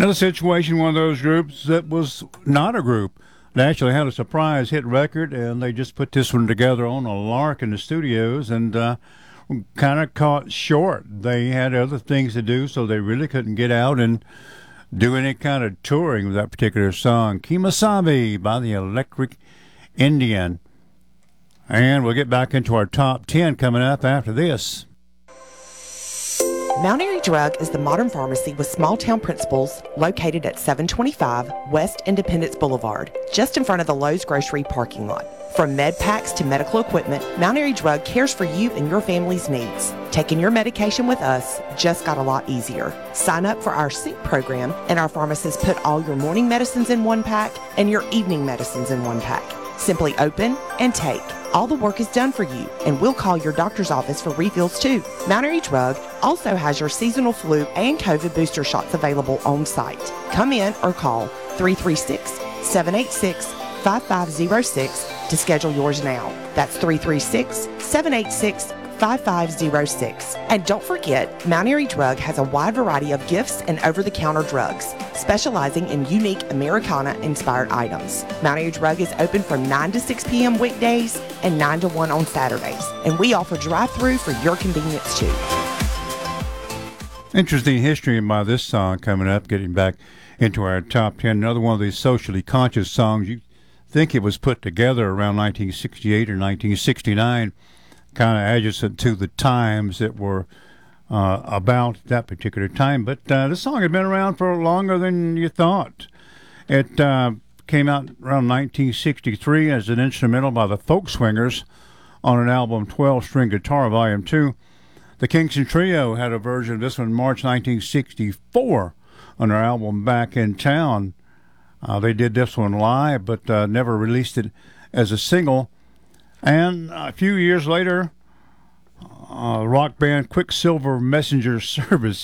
Another situation, one of those groups that was not a group. They actually had a surprise hit record, and they just put this one together on a lark in the studios, and kind of caught short. They had other things to do, so they really couldn't get out and do any kind of touring with that particular song. Kemosabe by the Electric Indian. And we'll get back into our top 10 coming up after this. Mount Airy Drug is the modern pharmacy with small-town principles located at 725 West Independence Boulevard, just in front of the Lowe's Grocery parking lot. From med packs to medical equipment, Mount Airy Drug cares for you and your family's needs. Taking your medication with us just got a lot easier. Sign up for our Sync program, and our pharmacists put all your morning medicines in one pack and your evening medicines in one pack. Simply open and take. All the work is done for you, and we'll call your doctor's office for refills too. Mount Airy Drug also has your seasonal flu and COVID booster shots available on site. Come in or call 336-786-5506 to schedule yours now. That's 336-786-5506. And don't forget, Mount Airy Drug has a wide variety of gifts and over-the-counter drugs, specializing in unique Americana-inspired items. Mount Airy Drug is open from 9 to 6 p.m. weekdays and 9 to 1 on Saturdays. And we offer drive-through for your convenience, too. Interesting history by this song coming up, getting back into our top 10. Another one of these socially conscious songs. You think it was put together around 1968 or 1969, kind of adjacent to the times that were about that particular time. But this song had been around for longer than you thought. It came out around 1963 as an instrumental by the Folk Swingers on an album 12-String Guitar Volume 2. The Kingston Trio had a version of this one in March 1964 on their album Back in Town. They did this one live, but never released it as a single. And a few years later, rock band Quicksilver Messenger Service,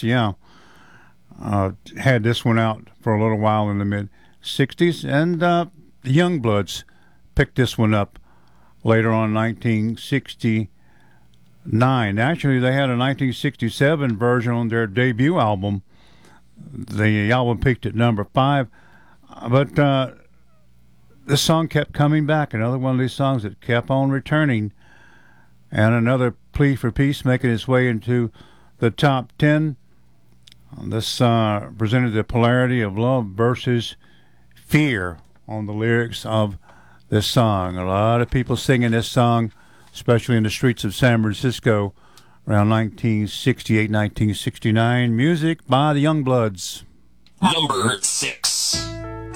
had this one out for a little while in the mid-'60s. And the Youngbloods picked this one up later on in 1969. Actually, they had a 1967 version on their debut album. The album peaked at number 5. But this song kept coming back. Another one of these songs that kept on returning. And another plea for peace making its way into the top 10. This presented the polarity of love versus fear on the lyrics of this song. A lot of people singing this song, especially in the streets of San Francisco around 1968, 1969. Music by the Youngbloods. Number 6.